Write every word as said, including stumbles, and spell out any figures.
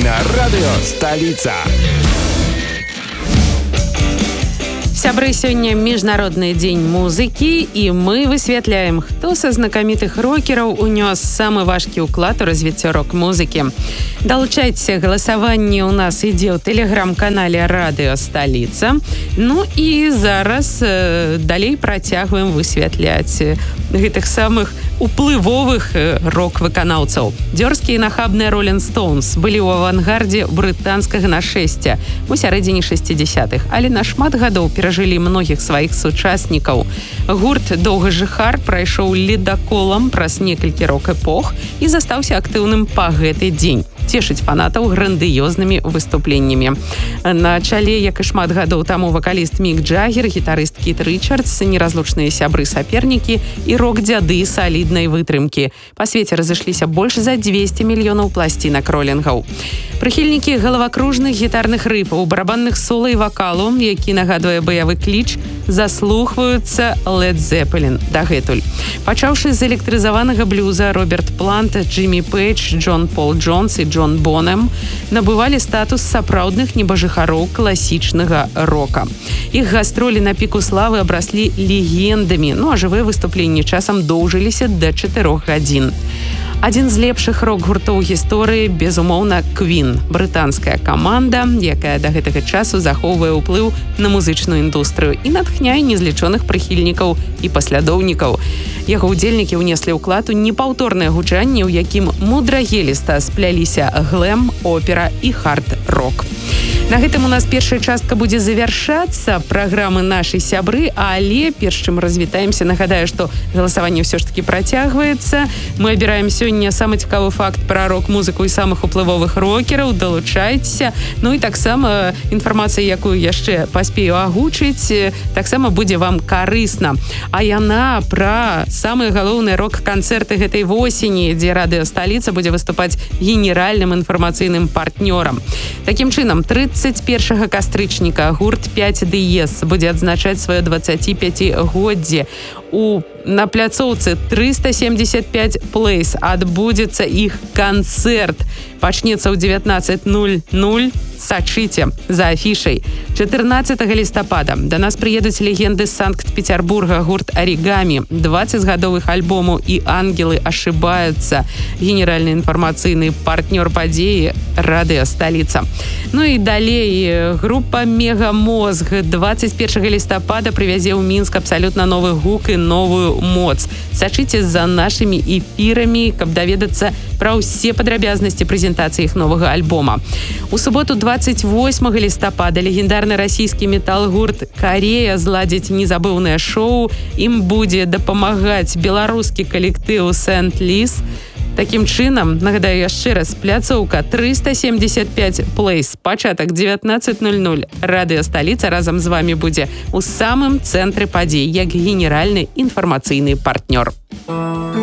на радыё «Сталіца». Сябры, сёння міжнародны дзень музыкі, і мы высвятляем, хто са знакамітых рокераў унёс самы важкі ўклад у развіццё рок-музыкі. Далучайцеся, галасаванне ў нас ідзе ў тэлеграм-канале «Радыё Сталіца». Ну і зараз э, далей працягваем высвятляць гэтых самых уплывовых э, рок-выканаўцаў. Дзёрзкія і нахабныя Rolling Stones былі ў авангардзе брытанскага нашэсця у сярэдзіне шэсцідзясятых, але на шмат гадоў перажылі многіх сваіх сучаснікаў. Гурт «Доўга жыхар» прайшоў ледаколам праз некалькі рок-эпох і застаўся актыўным па гэты дзень. Цешыць фанатаў грандыёзнымі выступленнямі. На чале, як і шмат гадоў таму, вакаліст Мік Джаггер, гітарыст Кіт Рычардс, неразлучныя сябры-сапернікі і рок-дзяды саліднай вытрымкі. Па свеце разышліся больш за дзвесце мільёнаў пласцінак ролінгаў. Прыхільнікі галавакружных гітарных рыфаў, барабанных сола і вакалу, які нагадвае баявы кліч, заслухваюцца Led Zeppelin дагэтуль. Пачаўшы з электрызаванага блюза, Роберт Плант, Джиммі Пейдж, Джон Пол Джонс і Джон Бонем набывалі статус сапраўдных небажыхароў класічнага рока. Іх гастролі на піку славы абраслі легендамі, ну а жывыя выступленні часам доўжыліся да чатырох гадзін. Адзін з лепшых рок-гуртоў гісторыі, безумоўна, Queen, брытанская каманда, якая да гэтага часу захоўвае ўплыў на музычную індустрыю і натхняе незлічоных прыхільнікаў і паслядоўнікаў. Яго ўдзельнікі ўнеслі ўклад у непаўторнае гучанне, у якім мудрагеліста спляліся глэм, опера і хард-рок. На гэтым у нас першая частка будзе завяршацца праграмы нашай сябры, але перш чым развітаемся, нагадаю, што галасаванне ўсё ж такі працягваецца. Мы абіраем сёння самы цікавы факт пра рок-музыку і самых уплывовых рокераў. Далучайцеся. Ну і таксама інфармацыя, якую яшчэ паспею агучыць, таксама будзе вам карысна. А яна пра самыя галоўныя рок-канцэрты гэтай восені, дзе Радыё Сталіца будзе выступаць генеральным інфармацыйным партнёрам. Такім чынам, трыццаць першага кастрычніка гурт пяць ді эс будзе адзначаць сваё дваццаціпяцігоддзе. У на пляцоўцы трыста семьдесят пять Place адбудзецца іх канцэрт. Пачнецца ў дзевятнаццаць нуль нуль. Сачыце за афішай. чатырнаццатага лістапада да нас прыедуць легенды з Санкт-Петербурга, гурт «Оригами», дваццацігадовых альбому і «Ангелы ошибаются». Генеральны інфармацыйны партнёр падзеі «Радыё Сталіца». Ну і далей група «Мегамозг» дваццаць першага лістапада прывязе ў Мінск абсалютна новы гук і новую моц. Сачыце за нашымі эфірамі, каб даведацца пра ўсе падрабязнасці прэзентацыі іх новага альбома. У суботу двадцать восьмага лістапада легендарны расійскі метал-гурт «Корея» зладзіць незабыўнае шоу. Ім будзе дапамагаць беларускі калектыў «Сент-Ліс». Такім чынам, нагадаю яшчэ раз, пляцоўка трыста семьдесят пять Place, пачатак дзевятнаццаць нуль нуль. Радыё Сталіца разам з вамі будзе ў самым цэнтры падзей, як генеральны інфармацыйны партнёр.